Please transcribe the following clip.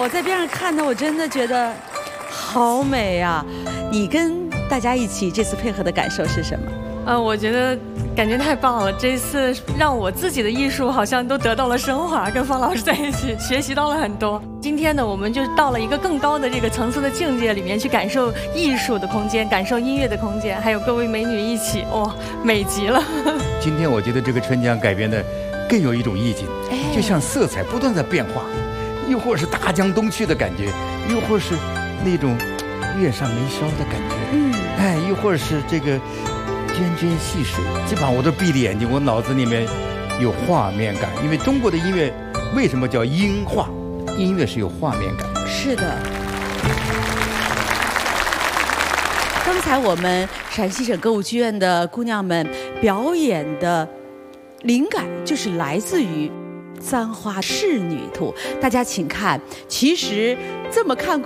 我在边上看的，我真的觉得好美啊！你跟大家一起这次配合的感受是什么？ 我觉得感觉太棒了，这次让我自己的艺术好像都得到了升华，跟方老师在一起学习到了很多。今天呢，我们就到了一个更高的这个层次的境界里面去感受艺术的空间，感受音乐的空间，还有各位美女一起，哇，美极了！ 今天我觉得这个春江改编的更有一种意境，就像色彩不断在变化，又或是大江东去的感觉，又或是那种月上眉梢的感觉，又或者是这个涓涓细水，基本上我都闭着眼睛，我脑子里面有画面感。因为中国的音乐为什么叫音画？音乐是有画面感的。 是的。刚才我们陕西省歌舞剧院的姑娘们表演的灵感就是来自于《簪花仕女图》，大家请看，其实这么看过